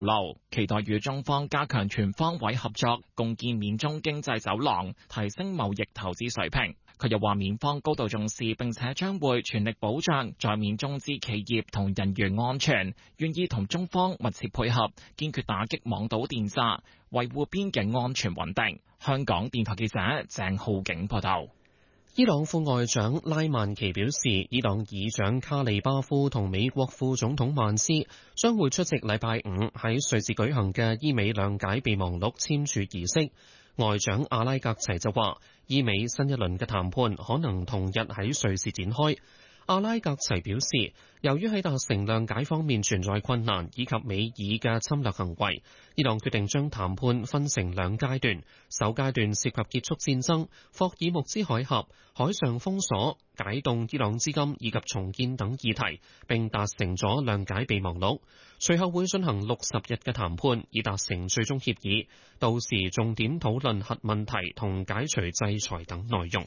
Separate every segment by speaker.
Speaker 1: 路，期待與中方加強全方位合作，共建緬中經濟走廊，提升貿易投資水平。佢又話，緬方高度重視並且將會全力保障在緬中資企業同人員安全，願意同中方密切配合，堅決打擊網賭電詐，維護邊境安全穩定。香港電台記者鄭浩景報道。
Speaker 2: 伊朗副外長拉曼奇表示，伊朗議長卡利巴夫同美國副總統曼斯將會出席禮拜五喺瑞士舉行嘅伊美諒解備忘錄簽署儀式。外長阿拉格齊就話，伊美新一輪嘅談判可能同日喺瑞士展開。阿拉格齊表示，由於喺達成諒解方面存在困難，以及美爾嘅侵略行為，伊朗決定將談判分成兩階段。首階段涉及結束戰爭、霍爾木茲海峽、海上封鎖、解凍伊朗資金以及重建等議題，並達成咗諒解備忘錄。隨後會進行60日嘅談判，以達成最終協議。到時重點討論核問題同解除制裁等內容。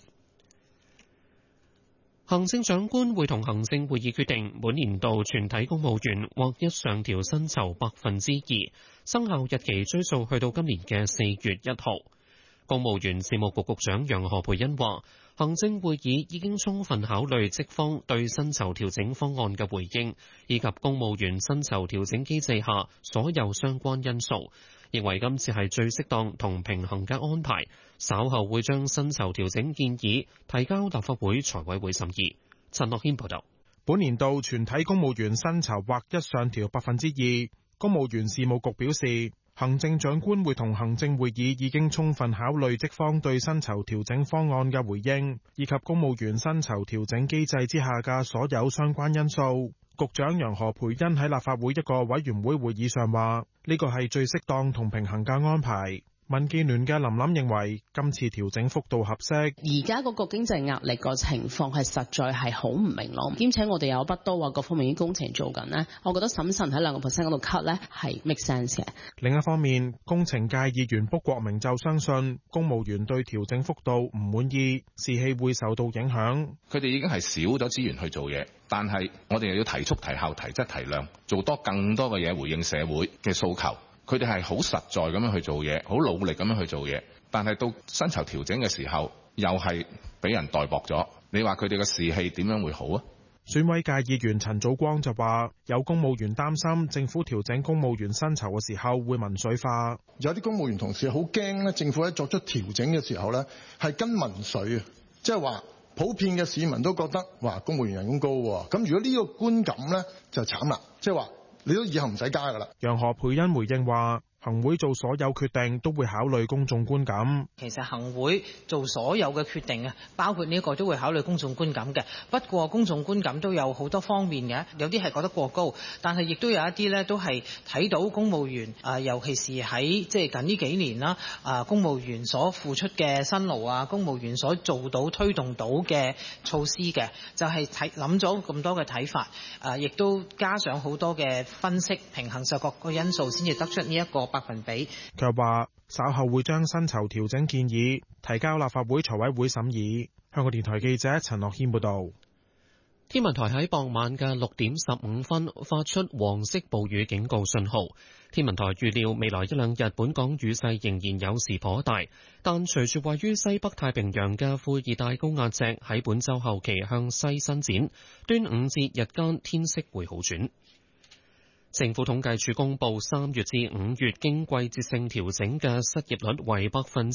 Speaker 2: 行政長官會同行政會議決定，本年度全體公務員獲一上調薪酬2%，生效日期追溯去到今年嘅4月1號。公務員事務局局長楊何蓓茵話，行政會議已經充分考慮職方對薪酬調整方案嘅回應，以及公務員薪酬調整機制下所有相關因素，認為今次係最適當同平衡嘅安排。稍後會將薪酬調整建議提交立法會財委會審議。陳樂軒報導。
Speaker 3: 本年度全體公務員薪酬劃一上調2%。公務員事務局表示，行政長官會同行政會議已經充分考慮職方對薪酬調整方案嘅回應，以及公務員薪酬調整機制之下嘅所有相關因素。局長楊何蓓茵喺立法會一個委員會會議上話，呢個係最適當同平衡嘅安排。民建聯嘅林琳認為今次調整幅度合適。
Speaker 4: 而家嗰個經濟壓力個情況係實在係好唔明朗，兼且我哋有不多話各方面啲工程做緊呢，我覺得審慎喺2%嗰度 cut 呢係 make sense 嘅。
Speaker 3: 另一方面，工程界議員卜國明就相信公務員對調整幅度唔滿意，士氣會受到影響。
Speaker 5: 佢哋已經係少咗資源去做嘢，但係我哋又要提速、提效、提質、提量，做多更多嘅嘢回應社會嘅訴求。佢哋係好實在咁樣去做嘢，好努力咁樣去做嘢，但係到薪酬調整嘅時候，又係俾人代薄咗。你話佢哋嘅士氣點樣會好啊？
Speaker 3: 選委界議員陳祖光就話，有公務員擔心政府調整公務員薪酬嘅時候會民粹化。
Speaker 6: 有啲公務員同事好驚咧，政府喺作出調整嘅時候咧係跟民粹啊，即係話普遍嘅市民都覺得哇，公務員人工高喎，咁如果呢個觀感咧就慘啦，即係話你都以後唔使加㗎啦。
Speaker 3: 楊何蓓茵回應話，行會做所有決定都會考慮公眾觀感。
Speaker 7: 其實行會做所有嘅決定啊，包括呢個都會考慮公眾觀感嘅。不過公眾觀感都有好多方面嘅，有啲係覺得過高，但係亦都有一啲咧都係睇到公務員尤其是喺即係近呢幾年啦公務員所付出嘅辛勞啊，公務員所做到推動到嘅措施嘅，就係諗咗咁多嘅睇法亦都加上好多嘅分析，平衡晒各個因素，先至得出呢一個%。
Speaker 3: 佢話稍後會將薪酬調整建議提交立法會財委會審議。香港電台記者陳樂軒報導。
Speaker 2: 天文台喺傍晚嘅6點15分發出黃色暴雨警告信號。天文台預料未來1-2日本港雨勢仍然有時頗大，但隨住位於西北太平洋嘅副熱帶高壓脊喺本週後期向西伸展，端午節日間天色會好轉。政府統計處公布3月至5月經季節性調整嘅失業率為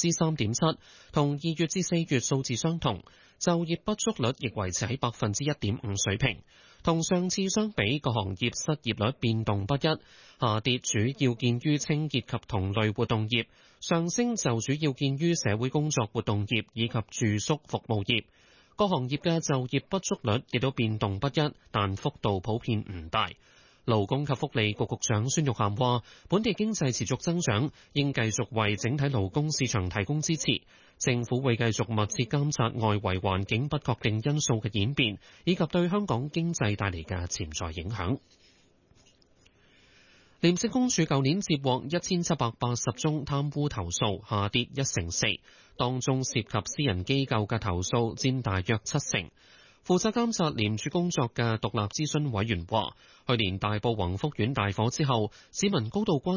Speaker 2: 3.7%，同2月至4月數字相同。就業不足率亦維持喺1.5%水平。同上次相比，各行業失業率變動不一，下跌主要見於清潔及同類活動業，上升就主要見於社會工作活動業以及住宿服務業。各行業嘅就業不足率亦都變動不一，但幅度普遍唔大。勞工及福利局局長孫玉菡話，本地經濟持續增長，應繼續為整體勞工市場提供支持。政府會繼續密切監察外圍環境不確定因素嘅演變，以及對香港經濟帶嚟嘅潛在影響。廉政公署舊年接獲1780宗貪污投訴，下跌4%，當中涉及私人機構嘅投訴佔大約70%。負責監察廉署工作嘅獨立諮詢委員話，去年大埔宏福苑大火之後，市民高度關